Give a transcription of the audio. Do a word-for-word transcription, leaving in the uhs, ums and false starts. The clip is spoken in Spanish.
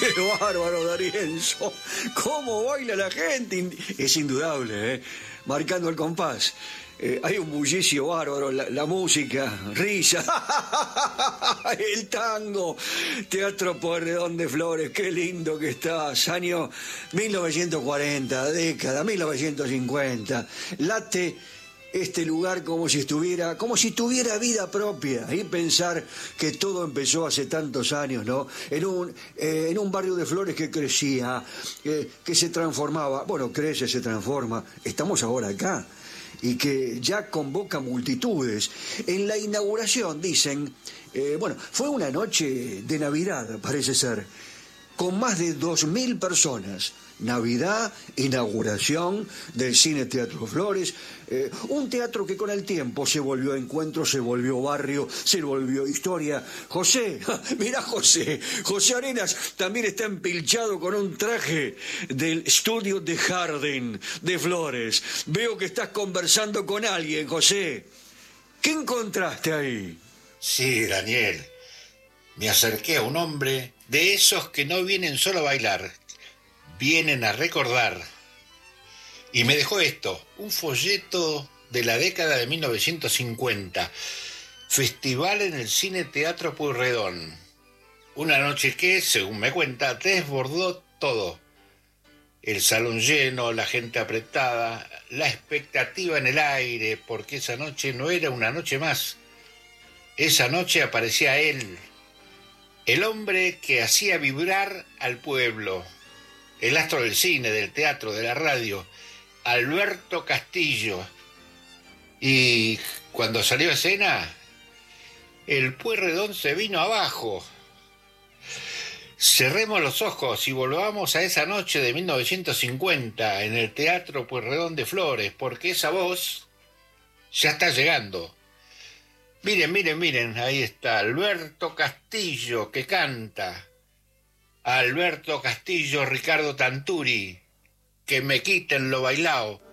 ¡Qué bárbaro, D'Arienzo! ¿Cómo baila la gente? Es indudable, ¿eh? Marcando el compás. Eh, hay un bullicio bárbaro, la, la música, risa, el tango, Teatro Pueyrredón de Flores, qué lindo que estás, año mil novecientos cuarenta, década, mil novecientos cincuenta, late este lugar como si estuviera, como si tuviera vida propia, y pensar que todo empezó hace tantos años, ¿no? En un, eh, en un barrio de Flores que crecía, eh, que se transformaba, bueno, crece, se transforma, estamos ahora acá, y que ya convoca multitudes. En la inauguración, dicen, eh, bueno, fue una noche de Navidad, parece ser, con más de dos mil personas. Navidad, inauguración del Cine Teatro Flores, eh, un teatro que con el tiempo se volvió encuentro, se volvió barrio, se volvió historia. José, mirá José, José Arenas también está empilchado con un traje del estudio de Jardín de Flores. Veo que estás conversando con alguien, José. ¿Qué encontraste ahí? Sí, Daniel, me acerqué a un hombre de esos que no vienen solo a bailar, vienen a recordar. Y me dejó esto, un folleto de la década de mil novecientos cincuenta, Festival en el Cine Teatro Pueyrredón. Una noche que, según me cuenta, desbordó todo. El salón lleno, la gente apretada, la expectativa en el aire, porque esa noche no era una noche más. Esa noche aparecía él, el hombre que hacía vibrar al pueblo, el astro del cine, del teatro, de la radio, Alberto Castillo. Y cuando salió a escena, el Pueyrredón se vino abajo. Cerremos los ojos y volvamos a esa noche de mil novecientos cincuenta en el Teatro Pueyrredón de Flores, porque esa voz ya está llegando. Miren, miren, miren, ahí está Alberto Castillo que canta. Alberto Castillo, Ricardo Tanturi, que me quiten lo bailao.